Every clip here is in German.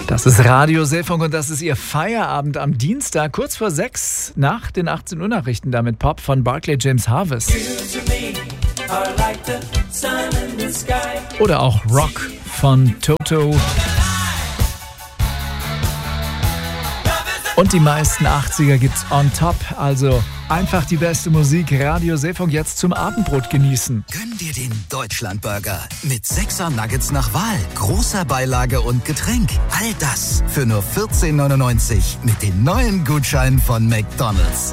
Das ist Radio Seefunk und das ist Ihr Feierabend am Dienstag, kurz vor 6 nach den 18 Uhr Nachrichten, damit Pop von Barclay James Harvest. Oder auch Rock von Toto. Und die meisten 80er gibt's on top, also einfach die beste Musik. Radio Seefunk jetzt zum Abendbrot genießen. Gönn dir den Deutschlandburger mit 6er Nuggets nach Wahl, großer Beilage und Getränk. All das für nur 14,99 mit den neuen Gutscheinen von McDonald's.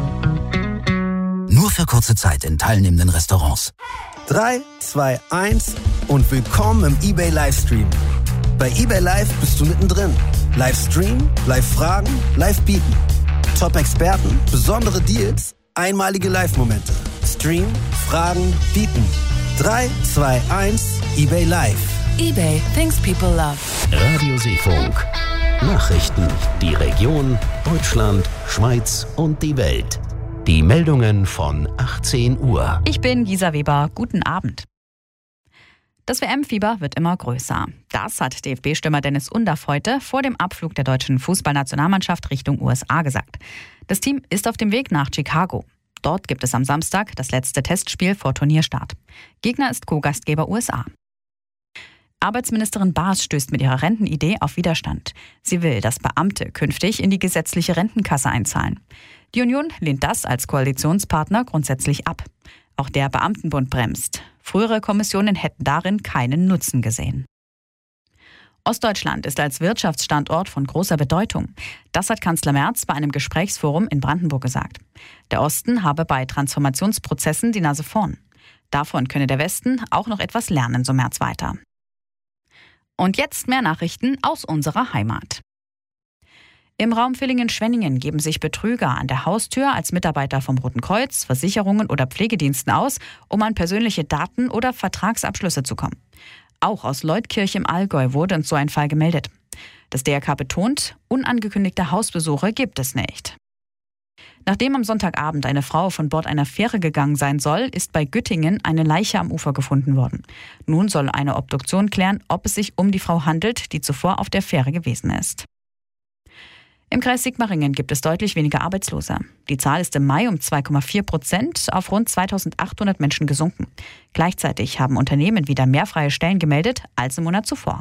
Nur für kurze Zeit in teilnehmenden Restaurants. 3, 2, 1 und willkommen im eBay Livestream. Bei eBay Live bist du mittendrin. Livestream, Live-Fragen, Live-Bieten. Top-Experten, besondere Deals, einmalige Live-Momente. Stream, Fragen, Bieten. 3, 2, 1, eBay Live. eBay, things people love. Radio Seefunk. Nachrichten, die Region, Deutschland, Schweiz und die Welt. Die Meldungen von 18 Uhr. Ich bin Gisa Weber. Guten Abend. Das WM-Fieber wird immer größer. Das hat DFB-Stürmer Dennis Undaff heute vor dem Abflug der deutschen Fußballnationalmannschaft Richtung USA gesagt. Das Team ist auf dem Weg nach Chicago. Dort gibt es am Samstag das letzte Testspiel vor Turnierstart. Gegner ist Co-Gastgeber USA. Arbeitsministerin Baas stößt mit ihrer Rentenidee auf Widerstand. Sie will, dass Beamte künftig in die gesetzliche Rentenkasse einzahlen. Die Union lehnt das als Koalitionspartner grundsätzlich ab. Auch der Beamtenbund bremst. Frühere Kommissionen hätten darin keinen Nutzen gesehen. Ostdeutschland ist als Wirtschaftsstandort von großer Bedeutung. Das hat Kanzler Merz bei einem Gesprächsforum in Brandenburg gesagt. Der Osten habe bei Transformationsprozessen die Nase vorn. Davon könne der Westen auch noch etwas lernen, so Merz weiter. Und jetzt mehr Nachrichten aus unserer Heimat. Im Raum Villingen-Schwenningen geben sich Betrüger an der Haustür als Mitarbeiter vom Roten Kreuz, Versicherungen oder Pflegediensten aus, um an persönliche Daten oder Vertragsabschlüsse zu kommen. Auch aus Leutkirch im Allgäu wurde uns so ein Fall gemeldet. Das DRK betont, unangekündigte Hausbesuche gibt es nicht. Nachdem am Sonntagabend eine Frau von Bord einer Fähre gegangen sein soll, ist bei Güttingen eine Leiche am Ufer gefunden worden. Nun soll eine Obduktion klären, ob es sich um die Frau handelt, die zuvor auf der Fähre gewesen ist. Im Kreis Sigmaringen gibt es deutlich weniger Arbeitslose. Die Zahl ist im Mai um 2,4% auf rund 2.800 Menschen gesunken. Gleichzeitig haben Unternehmen wieder mehr freie Stellen gemeldet als im Monat zuvor.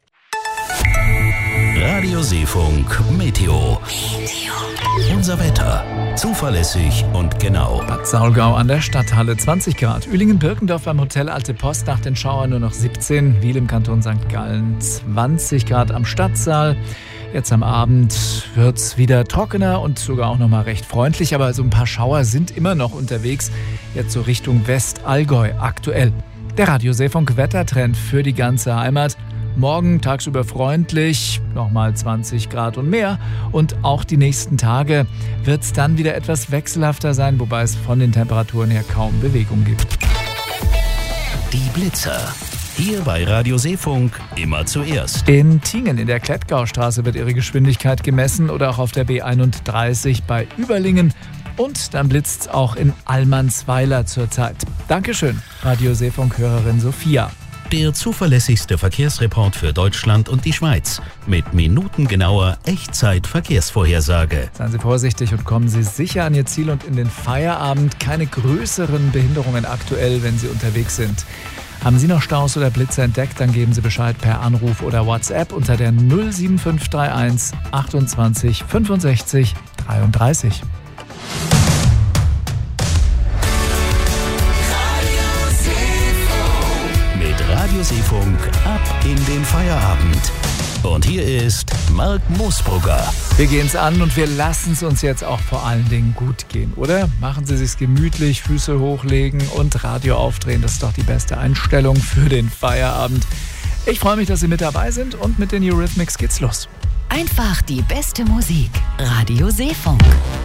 Radio Seefunk Meteo. Unser Wetter. Zuverlässig und genau. Bad Saulgau an der Stadthalle 20 Grad. Uhlingen-Birkendorf beim Hotel Alte Post nach den Schauern nur noch 17. Wiel im Kanton St. Gallen 20 Grad am Stadtsaal. Jetzt am Abend wird es wieder trockener und sogar auch noch mal recht freundlich, aber so ein paar Schauer sind immer noch unterwegs, jetzt so Richtung Westallgäu aktuell. Der Radio Seefunk Wettertrend für die ganze Heimat. Morgen tagsüber freundlich, nochmal 20 Grad und mehr. Und auch die nächsten Tage wird es dann wieder etwas wechselhafter sein, wobei es von den Temperaturen her kaum Bewegung gibt. Die Blitzer. Hier bei Radio Seefunk immer zuerst. In Tingen in der Klettgaustraße wird ihre Geschwindigkeit gemessen oder auch auf der B31 bei Überlingen. Und dann blitzt es auch in Allmannsweiler zurzeit. Dankeschön, Radio Seefunk-Hörerin Sophia. Der zuverlässigste Verkehrsreport für Deutschland und die Schweiz. Mit minutengenauer Echtzeit-Verkehrsvorhersage. Seien Sie vorsichtig und kommen Sie sicher an Ihr Ziel und in den Feierabend. Keine größeren Behinderungen aktuell, wenn Sie unterwegs sind. Haben Sie noch Staus oder Blitze entdeckt, dann geben Sie Bescheid per Anruf oder WhatsApp unter der 07531 28 65 33. Mit Radio Seefunk ab in den Feierabend. Und hier ist Marc Moosbrugger. Wir gehen's an und wir lassen es uns jetzt auch vor allen Dingen gut gehen, oder? Machen Sie sich's gemütlich, Füße hochlegen und Radio aufdrehen. Das ist doch die beste Einstellung für den Feierabend. Ich freue mich, dass Sie mit dabei sind und mit den Eurythmics geht's los. Einfach die beste Musik. Radio Seefunk.